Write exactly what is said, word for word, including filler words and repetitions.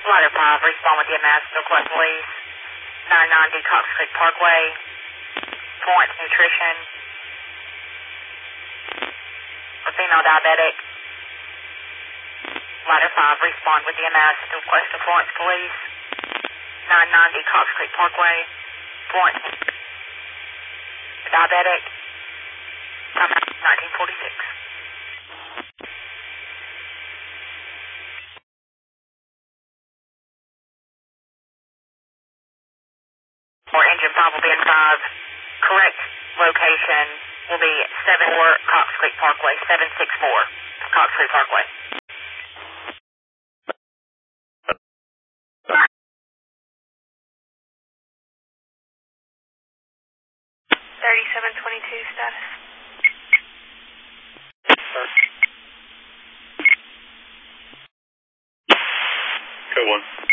Ladder five, respond with E M S, Oakland Police, nine ninety Cox Creek Parkway, Florence Nutrition, for female diabetic. Ladder five, respond with E M S, request to Florence Police, nine ninety Cox Creek Parkway, Florence, diabetic, time out nineteen forty-six. Or engine five will be in five. Correct location will be seven four Cox Creek Parkway, seven six four Cox Creek Parkway. thirty-seven twenty-two status. Code one.